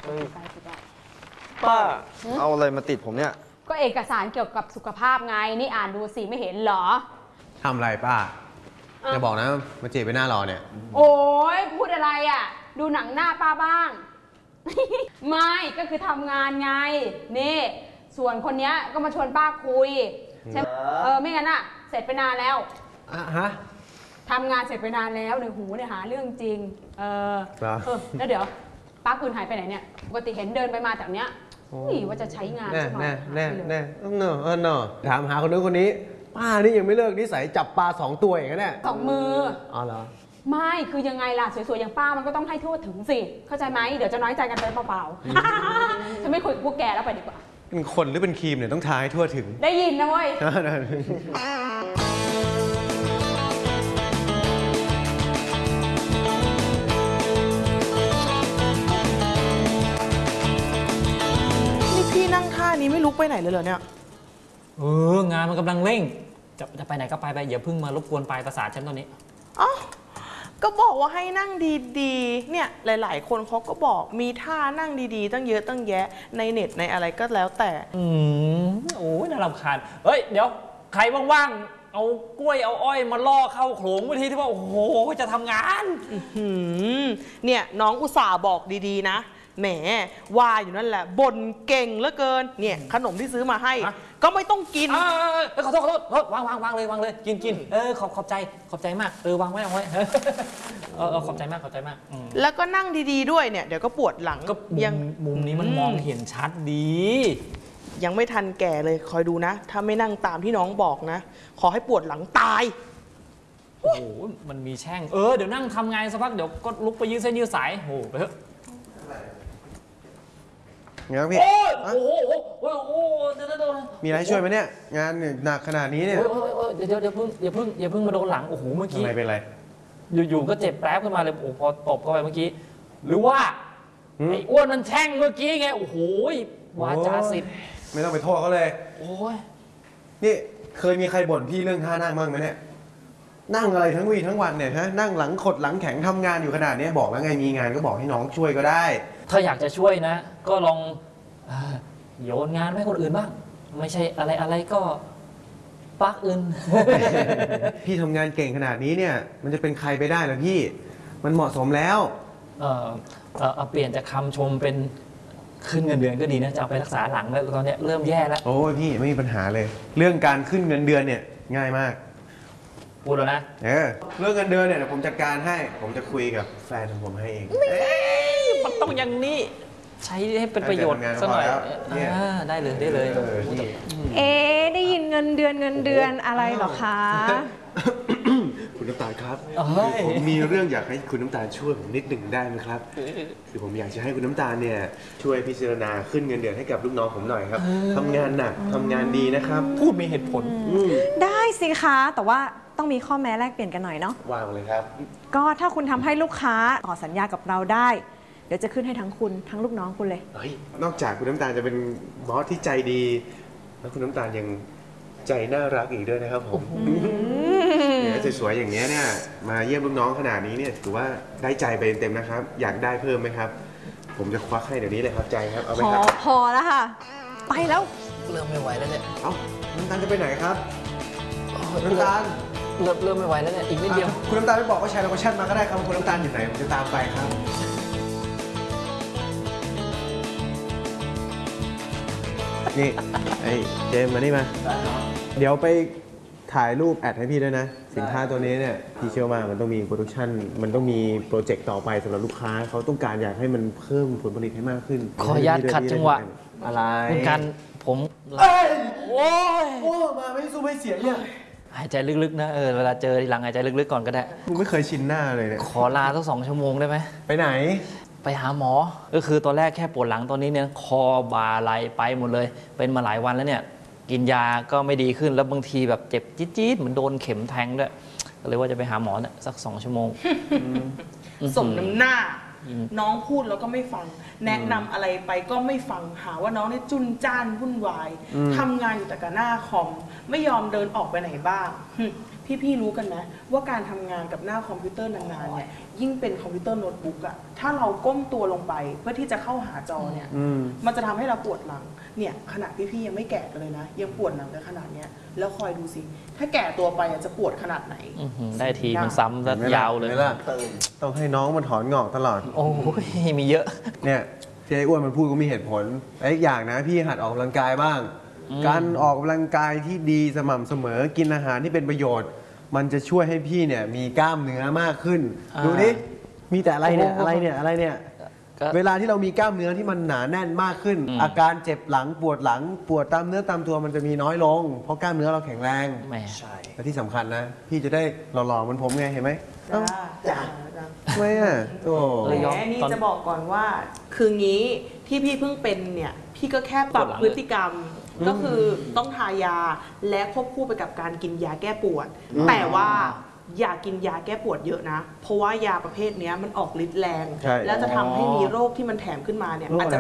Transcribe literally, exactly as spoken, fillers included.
ป้าเอาอะไรมาติดผมเนี่ยก็เอกสารเกี่ยวกับสุขภาพไงนี่อ่านดูสิไม่เห็นเหรอทำอะไรป้าจะบอกนะมาจีบไปหน้ารอเนี่ยโอ้ยพูดอะไรอ่ะดูหนังหน้าป้าบ้าง ไม่ก็คือทำงานไงนี่ส่วนคนนี้ก็มาชวนป้าคุยใช่เออไม่งั้นอ่ะเสร็จไปนานแล้วอ่ะฮะทำงานเสร็จไปนานแล้วในหูเนี่ยหาเรื่องจริงเออเออแล้วเดี๋ยวป้าคืนหายไปไหนเนี่ยปกติเห็นเดินไปมาจากเนี้ยนี่ว่าจะใช้งานแน่แน่แน่แน่เออเนอะเออเนอะถามหาคนนู้นคนนี้ป้านี่ยังไม่เลิกนิสัยจับปลาสองตัวอย่างนั้นแหละสองมืออ๋อเหรอไม่คือยังไงล่ะสวยๆอย่างป้ามันก็ต้องให้ทั่วถึงสิเข้าใจไหมเดี๋ยวจะน้อยใจกันไปเปล่าๆฉันไม่คุยกับพวกแกแล้วไปดีกว่าเป็นคนหรือเป็นครีมเนี่ยต้องทาให้ทั่วถึงได้ยินนะเว้ยนี่พี่นั่งท่านี้ไม่ลุกไปไหนเลยเหรอเนี่ยเอองานมันกำลังเร่งจะจะไปไหนก็ไปไปอย่าเพิ่งมารบกวนปลายประสาทฉันตอนนี้อ๋อก็บอกว่าให้นั่งดีๆเนี่ยหลายๆคนเขาก็บอกมีท่านั่งดีๆตั้งเยอะตั้งแยะในเน็ตในอะไรก็แล้วแต่อืมโอ้ยน่ารำคาญเฮ้ยเดี๋ยวใครว่างๆเอากล้วยเอาอ้อยมาล่อเข้าโขลงวิธีที่ว่าโอ้โหจะทำงานเนี่ยน้องอุตส่าห์บอกดีๆนะแหมว่าอยู่นั่นแหละบ่นเก่งเหลือเกินเนี่ยขนมที่ซื้อมาให้ก็ไม่ต้องกินขอโทษขอโทษวางวางวางเลยวางเลยกินกินเออขอบขอบใจขอบใจมากเออวางไว้วางไว้เออขอบใจมากขอบใจมากแล้วก็นั่งดีๆด้วยเนี่ยเดี๋ยวก็ปวดหลังก็ยังมุมนี้มันมองเห็นชัดดียังไม่ทันแก่เลยคอยดูนะถ้าไม่นั่งตามที่น้องบอกนะขอให้ปวดหลังตายโอ้โหมันมีแช่งเออเดี๋ยวนั่งทำงานสักพักเดี๋ยวก็ลุกไปยืดเส้นยืดสายโอ้โหไปเถอะงานพี่โอ้โหโอ้โหมีอะไรช่วยไหมเนี่ยงานหนักขนาดนี้เนี่ยเดี๋ยวเดี๋ยวเพิ่งอย่าเพิ่งอย่าเพิ่งมาโดนหลังโอ้โหเมื่อกี้อะไรเป็นไรอยู่ๆก็เจ็บแป๊บขึ้นมาเลยโอ้พอตบเข้าไปเมื่อกี้หรือว่าไอ้อ้วนมันแช่งเมื่อกี้ไงโอ้โหวาจาสิทธิ์ไม่ต้องไปโทษเขาเลยโอ้ยนี่เคยมีใครบ่นพี่เรื่องท่านั่งบ้างไหมเนี่ยนั่งอะไรทั้งวีทั้งวันเนี่ยฮะนั่งหลังขดหลังแข็งทำงานอยู่ขนาดนี้บอกแล้วไงมีงานก็บอกให้น้องช่วยก็ได้ถ้าอยากจะช่วยนะก็ลองโยนงานให้คนอื่นบ้างไม่ใช่อะไรอะไรก็ปักอื่นพี่ทำงานเก่งขนาดนี้เนี่ยมันจะเป็นใครไปได้ล่ะพี่มันเหมาะสมแล้วเออเอาเปลี่ยนจากคำชมเป็นขึ้นเงินเดือนก็ดีนะจะเอาไปรักษาหลังแล้วตอนนี้เริ่มแย่แล้วโอ้ยพี่ไม่มีปัญหาเลยเรื่องการขึ้นเงินเดือนเนี่ยง่ายมากพูดแล้วนะเออเรื่องเงินเดือนเนี่ยผมจัดการให้ผมจะคุยกับแฟนของผมให้เองมันต้องอย่างนี้ใช้ให้เป็นประโยชน์สักหน่อยได้เลยได้เลยเอ๊ได้ยินเงินเดือนเงินเดือนอะไรหรอคะคุณน้ำตาลครับผมมีเรื่องอยากให้คุณน้ำตาลช่วยผมนิดหนึ่งได้ไหมครับคือผมอยากจะให้คุณน้ำตาลเนี่ยช่วยพิจารณาขึ้นเงินเดือนให้กับลูกน้องผมหน่อยครับทำงานหนักทำงานดีนะครับพูดมีเหตุผลได้สิคะแต่ว่าต้องมีข้อแม้แลกเปลี่ยนกันหน่อยเนาะวางเลยครับก็ถ้าคุณทำให้ลูกค้าต่อสัญญากับเราได้เดี๋ยวจะขึ้นให้ทั้งคุณทั้งลูกน้องคุณเลยเฮ้ยนอกจากคุณน้ำตาลจะเป็นบอสที่ใจดีแล้วคุณน้ำตาลยังใจน่ารักอีกด้วยนะครับผมเนี่ยสวยๆอย่างเงี้ยเนี่ยมาเยี่ยมลูกน้องขนาดนี้เนี่ยถือว่าได้ใจไปเต็มนะครับอยากได้เพิ่มไหมครับผมจะควักให้เดี๋ยวนี้เลยครับใจครับเอาไหมครับพอแล้วค่ะไปแล้วเริ่มไม่ไหวแล้วเนี่ยเอ้าน้ำตาลจะไปไหนครับน้ำตาลเริ่มเริ่มไม่ไหวแล้วเนี่ยอีกนิดเดียวคุณน้ำตาลไม่บอกว่าใช้โลชั่นมาก็ได้ครับคุณน้ำตาลอยู่ไหนผมจะตามไปครับนี่ไอ้เจมมานี่มาเดี๋ยวไปถ่ายรูปแอดให้พี่ด้วยนะสินค้าตัวนี้เนี่ยพี่เชื่อว่ามันต้องมีโปรดักชั่นมันต้องมีโปรเจกต์ต่อไปสำหรับลูกค้าเขาต้องการอยากให้มันเพิ่มผลผลิตให้มากขึ้นขออนุญาตขัดจังหวะอะไรกันผมโอ้ยโอ้มาไม่สู้ไม่เสียงเนี่ยหายใจลึกๆนะเออเวลาเจอทีหลังหายใจลึกๆก่อนก็ได้คุณไม่เคยชินหน้าเลยเนี่ยขอลาสักสองชั่วโมงได้ไหมไปไหนไปหาหมอก็คือตอนแรกแค่ปวดหลังตอนนี้เนี่ยคอบ่าไหลไปหมดเลยเป็นมาหลายวันแล้วเนี่ยกินยาก็ไม่ดีขึ้นแล้วบางทีแบบเจ็บจี๊ดๆเหมือนโดนเข็มแทงด้วยก็เลยว่าจะไปหาหมอเนี่ยสักสองชั่วโมงสมน้ำหน้าน้องพูดแล้วก็ไม่ฟังแนะนำอะไรไปก็ไม่ฟังหาว่าน้องเนี่ยจุนจ้านวุ่นวายทำงานอยู่แต่กับหน้าคอมไม่ยอมเดินออกไปไหนบ้างพพี่ๆรู้กันไหมว่าการทำงานกับหน้าคอมพิวเตอร์นานๆเนี่ยยิ่งเป็นคอมพิวเตอร์โน้ตบุ๊กอะถ้าเราก้มตัวลงไปเพื่อที่จะเข้าหาจอเนี่ยอืมมันจะทำให้เราปวดหลังเนี่ยขนาดพี่ๆยังไม่แก่กันเลยนะยังปวดหลังกันขนาดเนี้ยแล้วคอยดูสิถ้าแก่ตัวไปอะจะปวดขนาดไหนอื้อหือได้ทีมันซ้ำซะยาวเลยห็นไหมล่ะต้องให้น้องมันถอนงอกตลอดโอ้ยมีเยอะเนี่ยที่ไอ้อ้วนมันพูดก็มีเหตุผลและอีกอย่างนะพี่หัดออกกำลังกายบ้างอืมการออกกำลังกายที่ดีสม่ำเสมอกินอาหารที่เป็นประโยชน์ มันจะช่วยให้พี่เนี่ยมีกล้ามเนื้อมากขึ้น ดูดิมีแต่อะไรเนี่ยอะไรเนี่ยอะไรเนี่ยก็เวลาที่เรามีกล้ามเนื้อที่มันหนาแน่นมากขึ้นอืมอาการเจ็บหลังปวดหลังปวดตามเนื้อตามตัวมันจะมีน้อยลง เพราะกล้ามเนื้อเราแข็งแรงแหมและที่สำคัญนะ พี่จะได้หล่อๆเหมือนผมไงเห็นไหมจ้าจ้าทำไมอ่ะโอ้เออแหยอมมนี่ตอนจะบอกก่อนว่า คืองี้ที่พี่เพิ่งเป็นเนี่ยพี่ก็แค่ปรับปวดหลังพฤติกรรม ก็คือต้องทายาและควบคู่ไปกับการกินยาแก้ปวด แต่ว่าอย่ากินยาแก้ปวดเยอะนะ เพราะว่ายาประเภทเนี้ยมันออกฤทธิ์แรงใช่แล้วจะทำให้มีโรคที่มันแถมขึ้นมาเนี่ยโรคอะไรอาจจะ